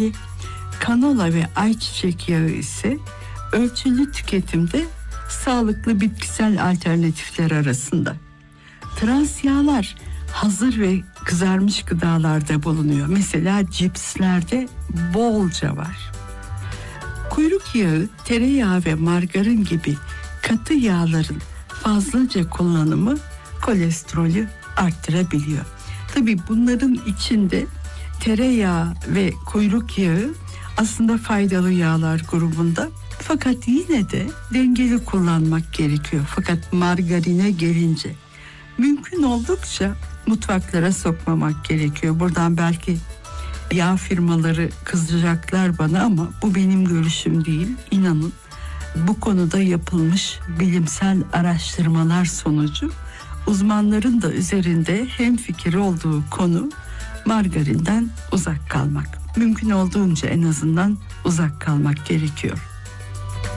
etkili. Kanola ve ayçiçek yağı ise ölçülü tüketimde sağlıklı bitkisel alternatifler arasında. Trans yağlar hazır ve kızarmış gıdalarda bulunuyor. Mesela cipslerde bolca var. Kuyruk yağı, tereyağı ve margarin gibi katı yağların fazlaca kullanımı kolesterolü arttırabiliyor. Tabii bunların içinde tereyağı ve kuyruk yağı aslında faydalı yağlar grubunda. Fakat yine de dengeli kullanmak gerekiyor. Fakat margarine gelince mümkün oldukça mutfaklara sokmamak gerekiyor. Buradan belki yağ firmaları kızacaklar bana ama bu benim görüşüm değil. İnanın bu konuda yapılmış bilimsel araştırmalar sonucu uzmanların da üzerinde hemfikir olduğu konu margarinden uzak kalmak. Mümkün olduğunca en azından uzak kalmak gerekiyor.